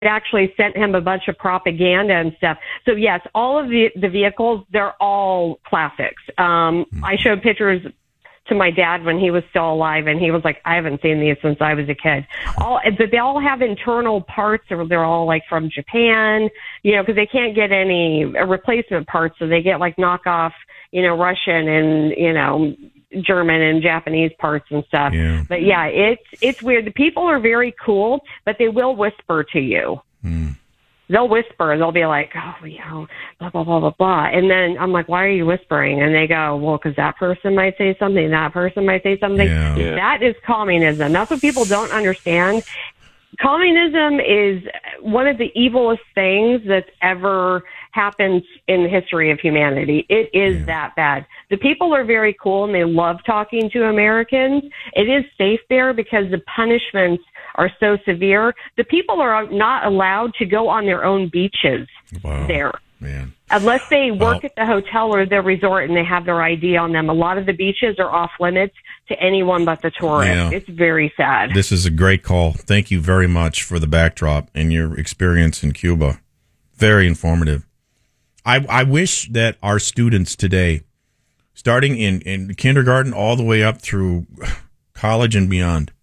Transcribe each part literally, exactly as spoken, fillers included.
actually sent him a bunch of propaganda and stuff. So yes, all of the, the vehicles, they're all classics. Um, I showed pictures to my dad when he was still alive, and he was like, I haven't seen these since I was a kid. All, but they all have internal parts, or they're all like from Japan, you know, because they can't get any replacement parts, so they get like knockoff, you know, Russian and, you know, German and Japanese parts and stuff. Yeah. But yeah, it's it's weird. The people are very cool, but they will whisper to you. Mm. They'll whisper. They'll be like, oh, you know, blah, blah, blah, blah, blah. And then I'm like, why are you whispering? And they go, well, because that person might say something. That person might say something. Yeah. Yeah. That is communism. That's what people don't understand. Communism is one of the evilest things that's ever happened in the history of humanity. It is Yeah. that bad. The people are very cool, and they love talking to Americans. It is safe there because the punishments are so severe. The people are not allowed to go on their own beaches Wow. there. Man. Unless they work Well- at the hotel or the resort and they have their I D on them. A lot of the beaches are off limits to anyone but the tourist. Yeah. It's very sad. This is a great call. Thank you very much for the backdrop and your experience in Cuba. Very informative. I, I wish that our students today, starting in, in kindergarten all the way up through college and beyond,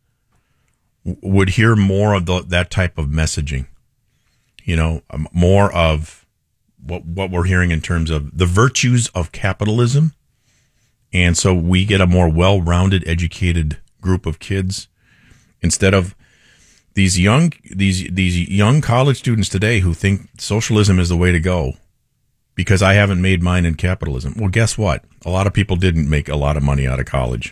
w- would hear more of the, that type of messaging. You know, um, more of what what we're hearing in terms of the virtues of capitalism. And so we get a more well-rounded, educated group of kids instead of these young these these young college students today who think socialism is the way to go because I haven't made mine in capitalism. Well, guess what? A lot of people didn't make a lot of money out of college.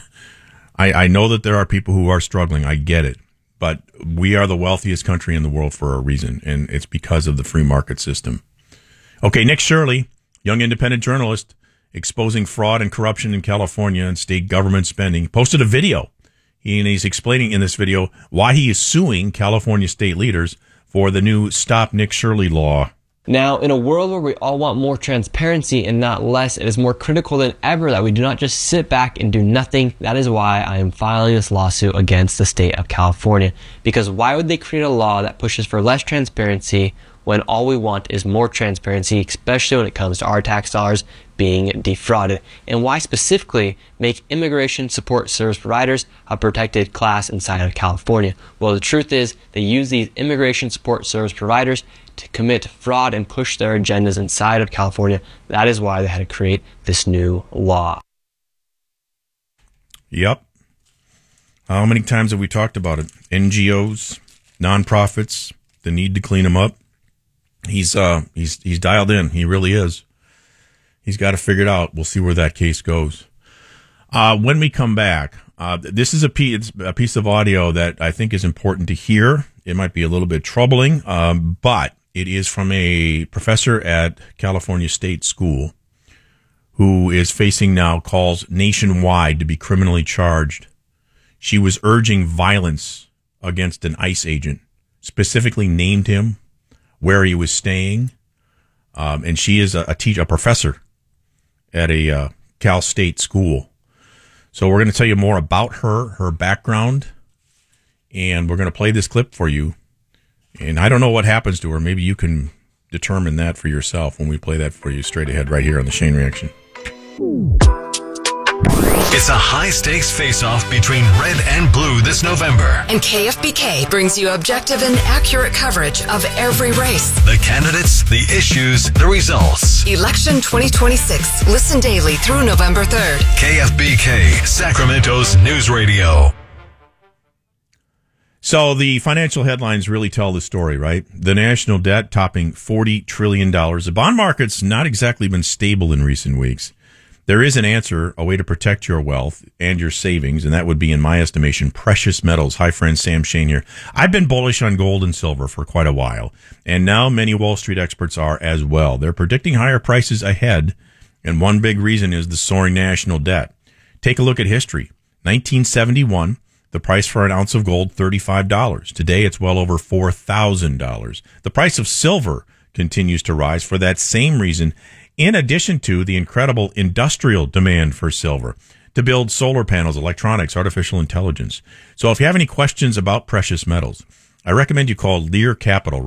I, I know that there are people who are struggling. I get it. But we are the wealthiest country in the world for a reason, and it's because of the free market system. Okay, Nick Shirley, young independent journalist, exposing fraud and corruption in California and state government spending, posted a video. He, and he's explaining in this video why he is suing California state leaders for the new Stop Nick Shirley law. Now, in a world where we all want more transparency and not less, it is more critical than ever that we do not just sit back and do nothing. That is why I am filing this lawsuit against the state of California. Because why would they create a law that pushes for less transparency when all we want is more transparency, especially when it comes to our tax dollars being defrauded? And why specifically make immigration support service providers a protected class inside of California? Well, the truth is they use these immigration support service providers to commit fraud and push their agendas inside of California. That is why they had to create this new law. Yep. How many times have we talked about it? N G Os, nonprofits, the need to clean them up. He's uh he's he's dialed in. He really is. He's got to figure it out. We'll see where that case goes. Uh, when we come back, uh, this is a piece, a piece of audio that I think is important to hear. It might be a little bit troubling, um, but it is from a professor at California State School who is facing now calls nationwide to be criminally charged. She was urging violence against an ICE agent, specifically named him, where he was staying, um, and she is a, a teacher, a professor at a uh, Cal State school. So we're going to tell you more about her, her background, and we're going to play this clip for you. And I don't know what happens to her. Maybe you can determine that for yourself when we play that for you straight ahead right here on the Shane Reaction. It's a high-stakes face-off between red and blue this November. And K F B K brings you objective and accurate coverage of every race. The candidates, the issues, the results. Election twenty twenty-six. Listen daily through November third. K F B K, Sacramento's news radio. So the financial headlines really tell the story, right? The national debt topping forty trillion dollars. The bond market's not exactly been stable in recent weeks. There is an answer, a way to protect your wealth and your savings, and that would be, in my estimation, precious metals. Hi, friend, Sam Shane here. I've been bullish on gold and silver for quite a while, and now many Wall Street experts are as well. They're predicting higher prices ahead, and one big reason is the soaring national debt. Take a look at history. nineteen seventy-one, the price for an ounce of gold, thirty-five dollars. Today, it's well over four thousand dollars. The price of silver continues to rise for that same reason, in addition to the incredible industrial demand for silver to build solar panels, electronics, artificial intelligence. So if you have any questions about precious metals, I recommend you call Lear Capital